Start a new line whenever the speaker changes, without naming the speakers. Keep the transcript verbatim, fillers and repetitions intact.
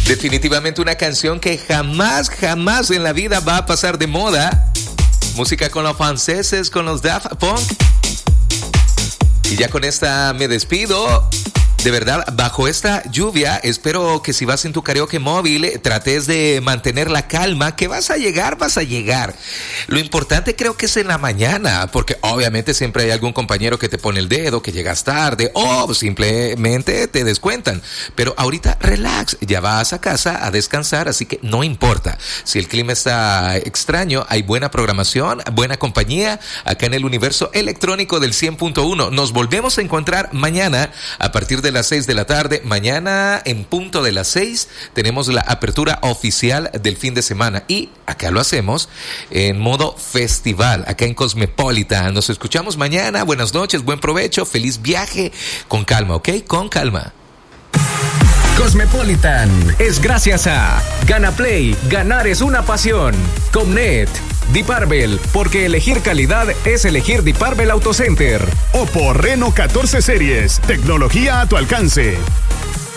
Definitivamente una canción que jamás, jamás en la vida va a pasar de moda. Música con los franceses, con los Daft Punk. Y ya con esta me despido. De verdad, bajo esta lluvia, espero que si vas en tu karaoke móvil, trates de mantener la calma, que vas a llegar, vas a llegar. Lo importante creo que es en la mañana, porque obviamente siempre hay algún compañero que te pone el dedo, que llegas tarde, o simplemente te descuentan. Pero ahorita relax, ya vas a casa a descansar, así que no importa. Si el clima está extraño, hay buena programación, buena compañía, acá en el universo electrónico del cien punto uno. Nos volvemos a encontrar mañana a partir de las seis de la tarde. Mañana en punto de las seis tenemos la apertura oficial del fin de semana y acá lo hacemos en modo festival, acá en Cosmopolitan. Nos escuchamos mañana. Buenas noches, buen provecho, feliz viaje, con calma, ¿ok? Con calma.
Cosmopolitan es gracias a GanaPlay, ganar es una pasión. Comnet, Deep Arbel, porque elegir calidad es elegir Deep Arbel Auto Center.
Oppo Reno catorce series, tecnología a tu alcance.